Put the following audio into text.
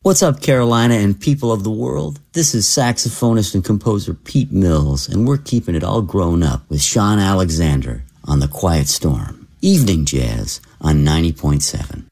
What's up, Carolina and people of the world? This is saxophonist and composer Pete Mills, and we're keeping it all grown up with Sean Alexander on The Quiet Storm. Evening Jazz on 90.7.